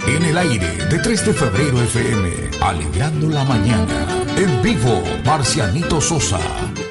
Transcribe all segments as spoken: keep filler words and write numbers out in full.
En el aire de tres de febrero F M, alegrando la mañana. En vivo, Marcianito Sosa.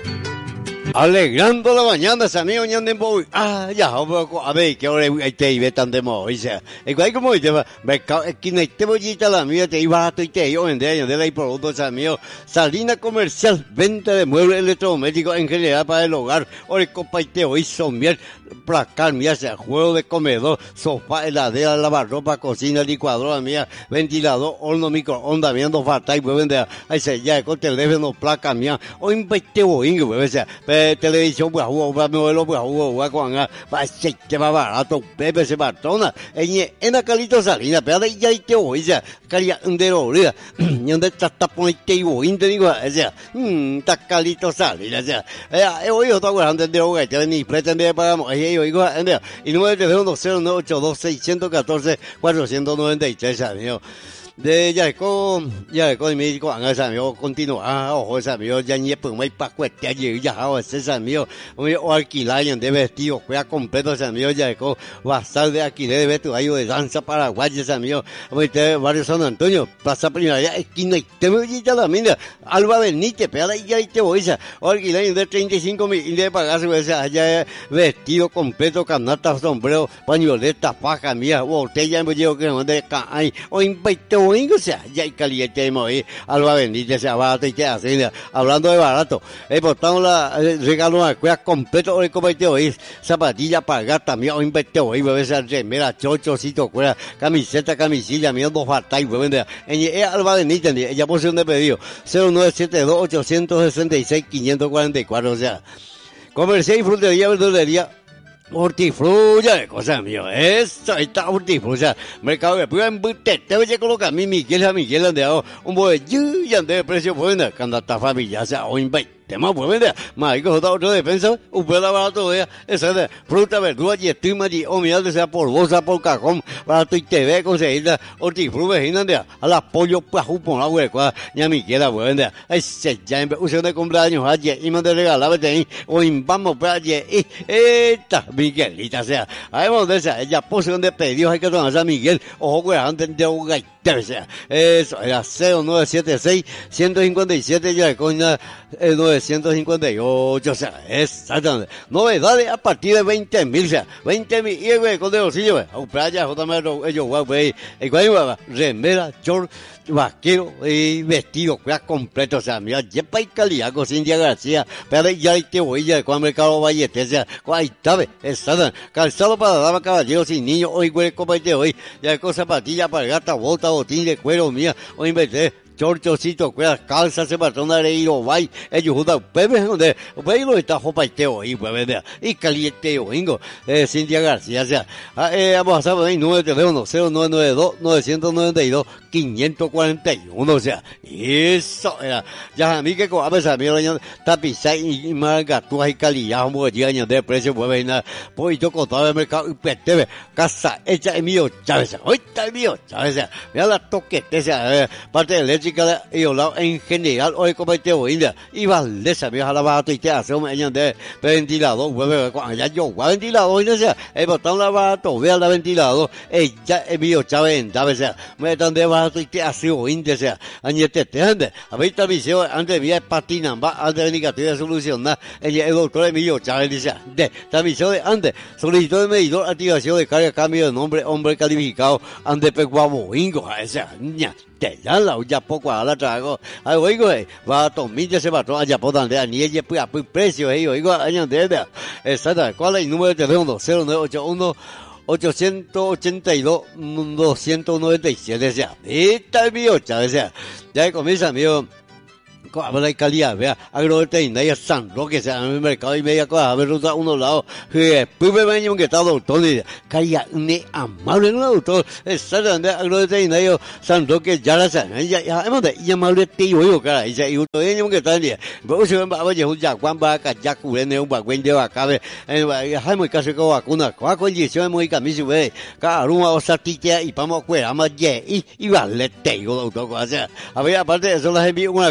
Alegrando la mañana, Samio Ñandembo. Ah, ya, a ver, que ahora hay te iba tan de modo. Dice, igual como dice, mercado, aquí no te voy a la mía, te iba a tu y te yo en de la y por otro, Samio. Salina comercial, venta de muebles electrodomésticos en general para el hogar. Ahora, copa y te hoy son miel, placar, mía, sea juego de comedor, sofá, heladera, lavarropa, cocina, licuadora, mía, ventilador, horno, microondas, viendo falta y pueden vender. Ahí se ya, con teléfono, placa, mía. Hoy te voy, pues, sea, televisión pues jugo para modelo pues jugo va con va se que va barato Pepe se batona en en la calito salina pero ya te voy ya calia de rolia y donde está ponete y voy te digo o sea mm ta calito salina o sea eh hoy yo estoy hablando de roga que ni pretende pagamos ahí yo digo y número de teléfono cero nueve ocho dos seis uno cuatro cuatro nueve tres amigo de ya con ya con mi con esa mío continúa ojo esa mío ya ni pues muy pa cuesta ya ya o esa mío o alquilar de vestido juega completo esa mío ya con basal de alquiler de vestuario de danza paraguaya esa mío barrio San Antonio plaza primera esquina y te voy ya la mina Alba Benítez pero ya te voy a alquilar de treinta y cinco mil de pagarse esa allá vestido completo canasta sombrero pañoleta faja mía botella me llevo que no de cae o invito o sea, ya hay caliente ahí, Alba Benítez, sea barato y te hace, hablando de barato, he portado la regalo de cuerdas completo hoy como te hoy, zapatilla para gato también, hoy invité hoy, bebé, esa remera, chochocito, cuerda, camiseta, camisilla, mira dos faltas y bebé, en Alba Benítez, ella posición de pedido, cero nueve siete dos ocho seis seis cinco cuatro cuatro, o sea, comercial y frutería, verdulería, hortifrulla de cosas mío, eso, ahí está hortifrulla, mercado de pura embute, te voy a colocar mi Miguel a Miguel andeo, un buen ya de precio bueno, cuando esta familia sea o invite. Tema pues vender, más que otro defensa, un pedazo barato de esa de fruta, verdura y estima y o mira de sea por bolsa, por cajón, barato y te ve conseguir hortifruta vecinas de a las pollo pajú por la hueca, ya mi quiera pues vender, ay se ya en uso de cumpleaños ayer y me de regalar vete o vamos para ayer y esta Miguelita sea, ahí vamos de esa, ella posición de pedidos hay que tomar a Miguel, ojo que antes de un gaitero sea, eso era cero nueve siete seis uno cinco siete ya coña novecientos cincuenta y ocho, o sea, exactamente. Novedades a partir de veinte mil, o sea, veinte mil, y güey, con de bolsillo, güey, a playa, J M R, ellos, güey, y güey, remera, short, vaquero y vestido, cuida completo, o sea, mira, yepa y calidad, con Cintia García, pero ya hay que voy, ya, con el mercado Vallete, o sea, ahí está, exactamente, calzado para damas, caballeros y niños, hoy, güey, como este hoy, ya con zapatilla para gata, bota, botín de cuero, mía, hoy inventé, chorchocito, cuerdas, calzas, se patrón de reíro, vai, ellos juntan, bebé, donde, ve lo está jopaiteo ahí, pues, vea, y caliente, oingo, eh, Cintia García, o sea, eh, vamos a saber ahí, número de teléfono, cero nueve nueve dos, nueve nueve dos, cinco cuatro uno, o sea, eso era, ya a mí que con a veces a mí lo tapiza y margatúas y calidad, como que llegan de precio, pues, venga, pues, yo contaba el mercado, y pete, casa hecha en mío, Chávez, hoy está el mío, Chávez, mira la toquete, o sea, parte de leche, y hablado en general hoy como te voy y Valdesa me la barato y te hace un año de ventilador hueve cuando ya yo voy a ventilador y no sé el botón la barato vea la ventilador ella es mío Chávez en Chávez me están de barato y te hace un índice año te te ande a ver esta visión antes de patina va antes de negativa solucionar ella el doctor Emilio Chávez dice de esta visión de antes solicitud de medidor activación de carga cambio de nombre hombre calificado ande peguabo ingo a esa niña te ya la ya poco a la trago ay oigo va a tomar ya se va a allá por donde ni ella pues a precio ahí oigo año de exacto cuál es el número de teléfono cero nueve ocho uno ochocientos ochenta y dos doscientos noventa y siete o sea esta es mío Chávez o sea ya comienza mío habla de calidad, vea, agroveterinaria San Roque, se llama el mercado y media cosa, a ver, ruta uno lado, después me baño que está doctor, y calidad, ne amable, no doctor, exactamente, agroveterinario San Roque, ya la saben, ya, ya, y amable tío, yo, cara, y se, y usted, y que está el día, pero si ven, vaya, un yacuán, va a callar, cubrirme un bagüen de vacabe, hay muy casi con vacuna, con condiciones muy camisas, ve, cada uno, o sea, tite, y vamos a cuidar más, y, y vale, tío, doctor, o sea, a ver, aparte de eso, las envío una cueva,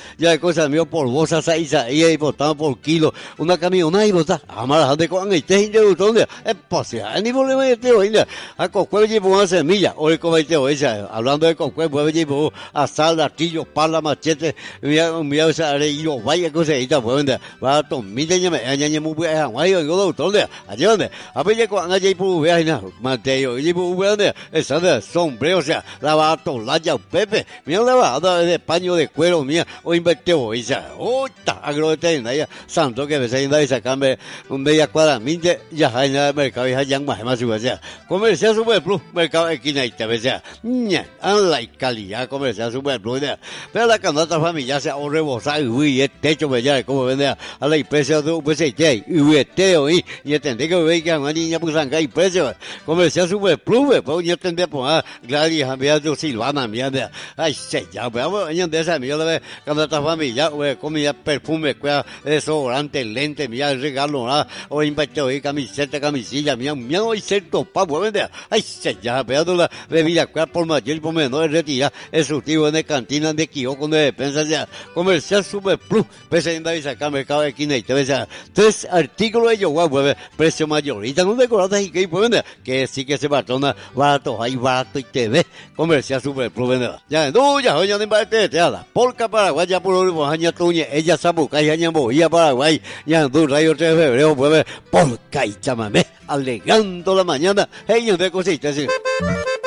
ya hay cosas mío por bolsa seis ahí y botado por kilo, una camioneta y bota, amara de con el té de donde es posible, ni problema de té hoy, a cocuel llevo una semilla, hoy como este hoy, hablando de cocuel, pues llevo asal, artillo, pala, machete, mira, mira esa reído, vaya cosa ahí está, pues va a tomar ya me, ya me muy bien, guay, yo lo donde, allá donde, a ver con allá y por ver na, Mateo, y por ver esa de sombrero, o sea, la va a tolar ya Pepe, mira la va de paño de cuero mía, o invertió hoy, ya, oh, ta, agrote, ya, santo que me se inda y sacarme un media cuadra, minte, ya hay nada mercado, ya ya más más o sea, comercial super plus, mercado esquina y te ve sea, ña, an la calidad comercial super plus, pero la canasta familiar se ahorre bozar y el techo me ya como vende a la empresa de pues este y este hoy y entender que ve que a una niña pues anga y precio comercial super plus, pues yo entender pues Gladys había de Silvana mía, ay se ya vamos en de esa mía la canasta familiar, comida perfume, desodorante, lente, mía regalo o invierte hoy camiseta, camisilla, mía, mía hoy cierto pavo vende, ay se ya veo la bebida por mayor y por menor retira es surtido en de cantina de kiosco de despensa ya comercial super plus presenta y saca mercado de esquina y te ves tres artículos de yoga web precio mayorita no decoradas y que pueden que sí que se patrona barato hay barato y te ve comercial super plus vende ya no ya hoy ya no te te ala polka Paraguay ya por último año tuñe ella sabuca y año boía Paraguay ya dos rayo tres de febrero pues polka y chamamé alegando la mañana ellos de cositas